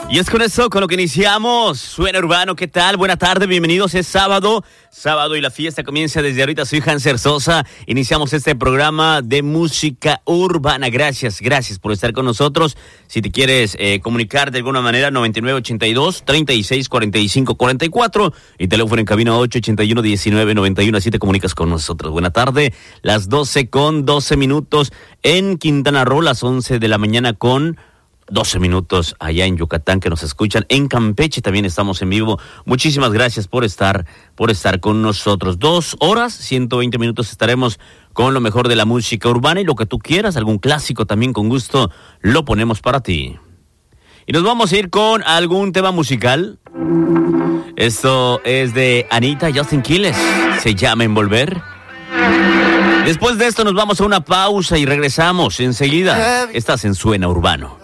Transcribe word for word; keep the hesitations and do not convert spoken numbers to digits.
Y es con eso con lo que iniciamos. Suena Urbano, ¿qué tal? Buena tarde, bienvenidos. Es sábado, sábado y la fiesta comienza desde ahorita. Soy Hanser Sosa. Iniciamos este programa de música urbana. Gracias, gracias por estar con nosotros. Si te quieres eh, comunicar de alguna manera, noventa y nueve ochenta y dos, treinta y seis cuarenta y cinco cuarenta y cuatro y teléfono en cabina ocho ochenta y uno diecinueve noventa y uno. Así te comunicas con nosotros. Buena tarde, las doce con doce minutos en Quintana Roo, las once de la mañana con doce minutos allá en Yucatán, que nos escuchan. En Campeche también estamos en vivo. Muchísimas gracias por estar, por estar con nosotros. Dos horas, ciento veinte minutos estaremos con lo mejor de la música urbana y lo que tú quieras, algún clásico también con gusto lo ponemos para ti. Y nos vamos a ir con algún tema musical. Esto es de Anita Justin Quiles, se llama Envolver. Después de esto nos vamos a una pausa y regresamos enseguida. Estás en Suena Urbano.